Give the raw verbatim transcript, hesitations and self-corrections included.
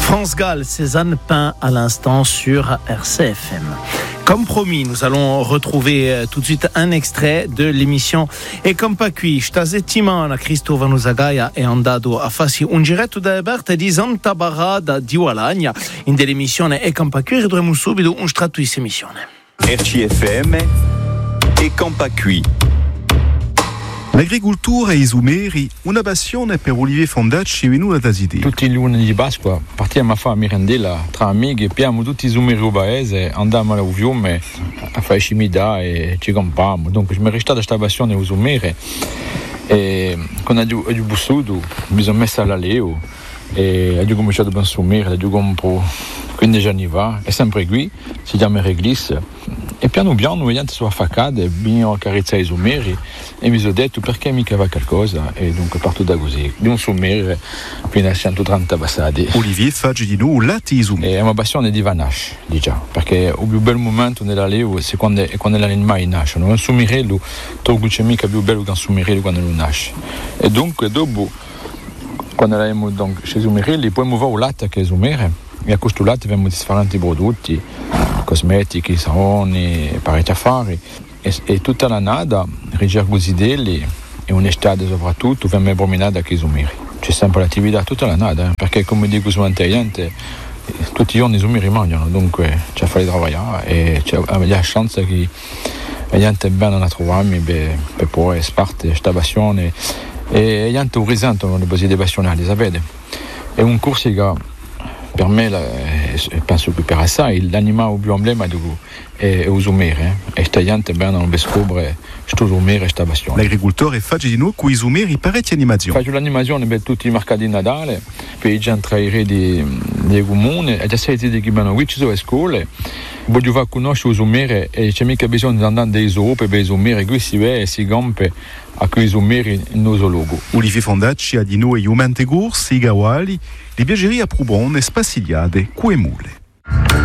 France-Galles, Cézanne Pain à l'instant sur R C F M. Comme promis, nous allons retrouver tout de suite un extrait de l'émission E Campa Qui. Sta settimana Cristo Vanusagaia è andato a farsi un giretto da Berta di Santa Barada di Walagna. In dell'emissione E Campa Qui vedremo subito un stratto di emissione. R C F M E Campa Qui. L'agricoltura e i sumeri, una passione per Olivier Fondacci è venuta da idee. Tutti i lunedì di Pasqua partiamo a fare merendella tra amici, piamo tutti i sumeri ubaese, andiamo al fiume a fare scimmità e ci campiamo. Dunque mi è restata questa passione per i sumeri e quando ho bussuto mi sono messo alla leo e ho cominciato a consumere, ho comprato quindici anni fa, è sempre qui, si chiama Reglisse. E piano piano, mediante sua faccade, abbiamo accarezzato i sumeri e mi sono detto perché mica va qualcosa e dunque parto da così, di un sumeri fino a centotrenta passati. Olivier fa di noi lati i sumeri. È una passione di Vanache, diciamo, perché il più bel momento nella leo è quando, è quando gli animali nascono. Un sumerello, trovo che mica più bello che un sumerello quando lui nasce. E dunque dopo, quando abbiamo chez i sumerelli, poi muoviamo il latte che è sumere. E a questo latte abbiamo differenti prodotti, cosmetici, savoni, parecchi affari. E, e tutta la nada, ricergusidelli e un'estate soprattutto, abbiamo promenato a sumeri. C'è sempre l'attività tutta la nada, perché come dico su Anteiante, tutti i giorni i sumeri mangiano, dunque c'è da lavorare e c'è la chance che la gente bene a trovarmi per, per poi sparte questa passione. E la gente risentono le possibilità passionali, sapete? È un corso che per me, penso che per assai, l'animale più emblematico è il sumere. E questa gente bene non scopre questo sumere e questa passione. L'agricoltore fa di noi con i sumeri parecchie animazioni. Faccio l'animazione per tutti i mercati di Natale, per i centri di, di comune, e già sei di che vanno qui, ci sono le scuole. Voglio far conoscere il sumere e c'è mica bisogno di andare dai zoo per il sumere, qui si vede e si gampe a quei sumeri in nostro logo. Olivier Fondacci ha di noi i umantegurs, i gawali, li piaceria probone spasigliate, cue mule.